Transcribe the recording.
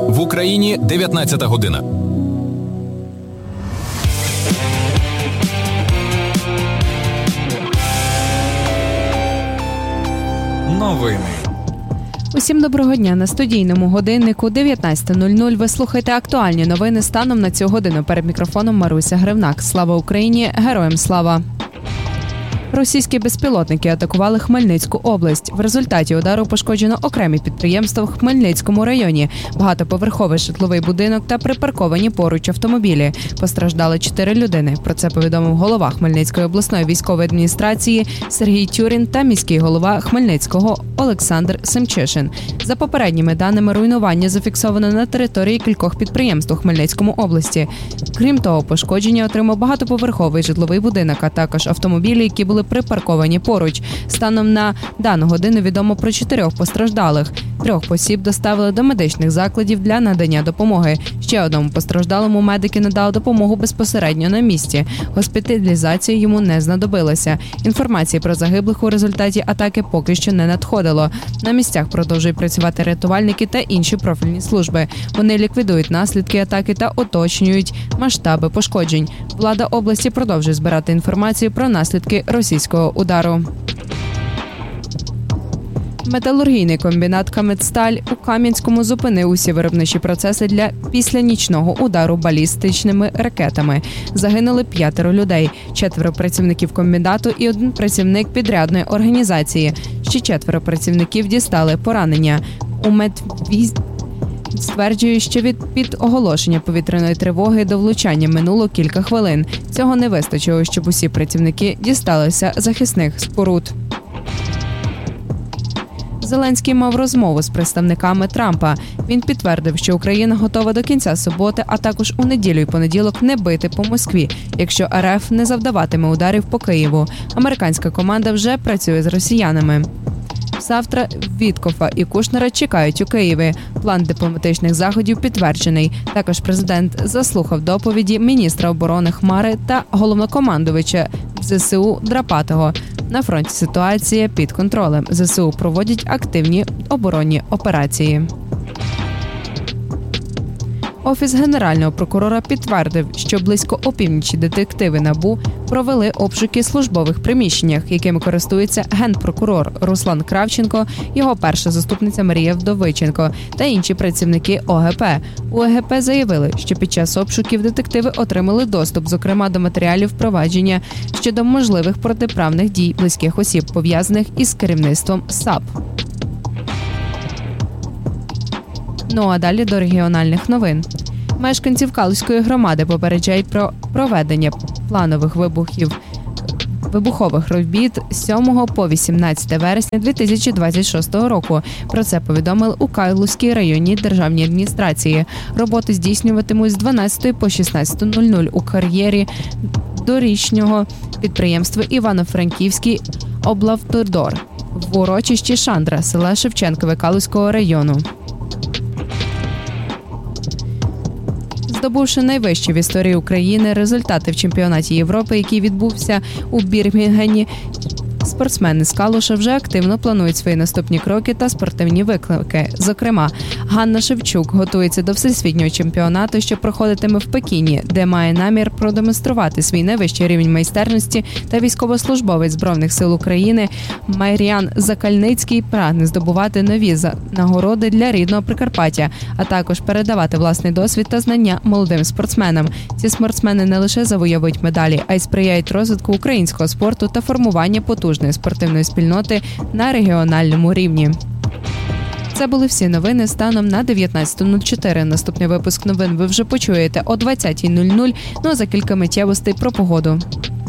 В Україні 19 година. Новини. Усім доброго дня. На студійному годиннику 19:00 ви слухаєте актуальні новини станом на цю годину. Перед мікрофоном Маруся Гривнак. Слава Україні! Героям слава! Російські безпілотники атакували Хмельницьку область. В результаті удару пошкоджено окремі підприємства в Хмельницькому районі, багатоповерховий житловий будинок та припарковані поруч автомобілі. Постраждали 4 людини. Про це повідомив голова Хмельницької обласної військової адміністрації Сергій Тюрін та міський голова Хмельницького Олександр Семчишин. За попередніми даними, руйнування зафіксовано на території кількох підприємств у Хмельницькому області. Крім того, пошкодження отримав багатоповерховий житловий будинок, а також автомобілі, які були припарковані поруч. Станом на дану годину відомо про 4 постраждалих. 3 осіб доставили до медичних закладів для надання допомоги. Ще одному постраждалому медики надали допомогу безпосередньо на місці. Госпіталізація йому не знадобилася. Інформації про загиблих у результаті атаки поки що не надходило. На місцях продовжують працювати рятувальники та інші профільні служби. Вони ліквідують наслідки атаки та уточнюють масштаби пошкоджень. Влада області продовжує збирати інформацію про наслідки російського удару. Металургійний комбінат «Каметсталь» у Кам'янському зупинив усі виробничі процеси після нічного удару балістичними ракетами. Загинули 5 людей, 4 працівників комбінату і 1 працівник підрядної організації. Ще 4 працівників дістали поранення. У Медвізь стверджує, що від оголошення повітряної тривоги до влучання минуло кілька хвилин. Цього не вистачило, щоб усі працівники дісталися захисних споруд. Зеленський мав розмову з представниками Трампа. Він підтвердив, що Україна готова до кінця суботи, а також у неділю і понеділок не бити по Москві, якщо РФ не завдаватиме ударів по Києву. Американська команда вже працює з росіянами. Завтра Віткофа і Кушнера чекають у Києві. План дипломатичних заходів підтверджений. Також президент заслухав доповіді міністра оборони Хмари та головнокомандувача ЗСУ Драпатого. На фронті ситуація під контролем. ЗСУ проводять активні оборонні операції. Офіс Генерального прокурора підтвердив, що близько опівночі детективи НАБУ провели обшуки в службових приміщеннях, якими користується генпрокурор Руслан Кравченко, його перша заступниця Марія Вдовиченко та інші працівники ОГП. У ОГП заявили, що під час обшуків детективи отримали доступ, зокрема, до матеріалів впровадження щодо можливих протиправних дій близьких осіб, пов'язаних із керівництвом САП. Ну а далі до регіональних новин. Мешканців Калузької громади попереджають про проведення планових вибухових робіт з 7 по 18 вересня 2026 року. Про це повідомили у Калузькій районній державній адміністрації. Роботи здійснюватимуть з 12 по 16:00 у кар'єрі дорічного підприємства Івано-Франківський облавтодор в урочищі Шандра, села Шевченкове Калузького району. Здобувши найвищі в історії України результати в чемпіонаті Європи, який відбувся у Бірмінгемі, спортсмени з Калуша вже активно планують свої наступні кроки та спортивні виклики. Зокрема, Ганна Шевчук готується до всесвітнього чемпіонату, що проходитиме в Пекіні, де має намір продемонструвати свій найвищий рівень майстерності, та військовослужбовець Збройних сил України Мар'ян Закальницький прагне здобувати нові нагороди для рідного Прикарпаття, а також передавати власний досвід та знання молодим спортсменам. Ці спортсмени не лише завойовують медалі, а й сприяють розвитку українського спорту та формуванню потужної спортивної спільноти на регіональному рівні. Це були всі новини станом на 19:04. Наступний випуск новин ви вже почуєте о 20:00, ну а за кілька миттєвостей про погоду.